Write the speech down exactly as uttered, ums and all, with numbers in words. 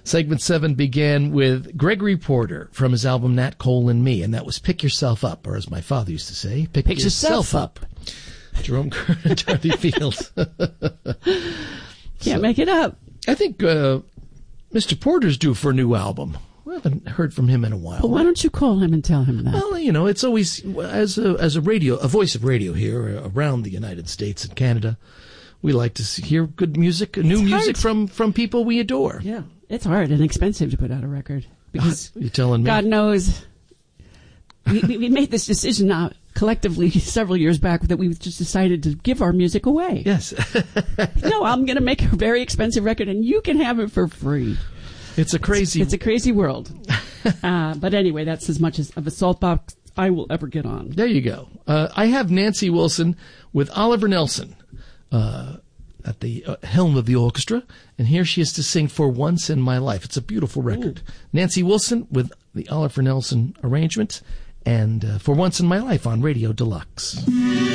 Segment seven began with Gregory Porter from his album Nat Cole and Me, and that was Pick Yourself Up, or as my father used to say, Pick, Pick yourself, yourself Up. Jerome Kern, Charlie Fields. Can't so, make it up. I think uh, Mister Porter's due for a new album. We haven't heard from him in a while. Well, why don't you call him and tell him that? Well, you know, it's always, as a, as a radio, a voice of radio here around the United States and Canada, we like to see, hear good music, new it's music hard. from, from people we adore. Yeah, it's hard and expensive to put out a record. Because You're telling me? God knows, we, we made this decision now collectively several years back that we just decided to give our music away. Yes. No, I'm going to make a very expensive record and you can have it for free. It's a crazy... It's, it's a crazy world. uh, but anyway, that's as much as of a salt box I will ever get on. There you go. Uh, I have Nancy Wilson with Oliver Nelson uh, at the uh, helm of the orchestra, and here she is to sing For Once in My Life. It's a beautiful record. Ooh. Nancy Wilson with the Oliver Nelson arrangement, and uh, For Once in My Life on Radio Deluxe.